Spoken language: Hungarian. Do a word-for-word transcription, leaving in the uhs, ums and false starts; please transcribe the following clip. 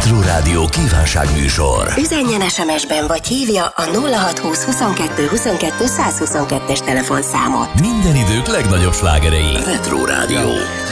Retro Rádió kívánságműsor. Üzenjen es em es-ben vagy hívja a nulla hatszázhúsz huszonkettő huszonkettő százhuszonkettes telefonszámot. Minden idők legnagyobb slágerei. Retro Rádió.